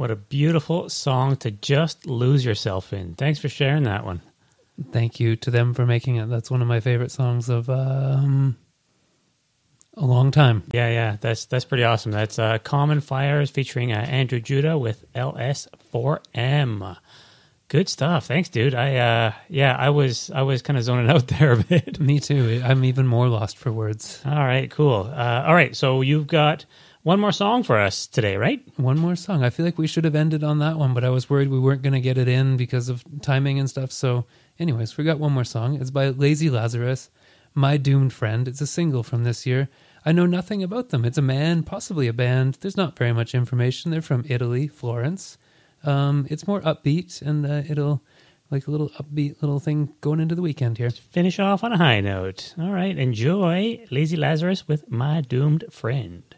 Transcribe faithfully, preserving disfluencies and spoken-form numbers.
What a beautiful song to just lose yourself in. Thanks for sharing that one. Thank you to them for making it. That's one of my favorite songs of um, a long time. Yeah, yeah, that's that's pretty awesome. That's uh, Common Fires featuring uh, Andrew Judah with L S four M. Good stuff. Thanks, dude. I uh, yeah, I was I was kind of zoning out there a bit. Me too. I'm even more lost for words. All right, cool. Uh, all right, so you've got one more song for us today, right? One more song. I feel like we should have ended on that one, but I was worried we weren't going to get it in because of timing and stuff. So anyways, we got one more song. It's by Lazy Lazarus, My Doomed Friend. It's a single from this year. I know nothing about them. It's a man, possibly a band. There's not very much information. They're from Italy, Florence. Um, it's more upbeat, and uh, it'll like a little upbeat little thing going into the weekend here. Finish off on a high note. All right, enjoy Lazy Lazarus with My Doomed Friend.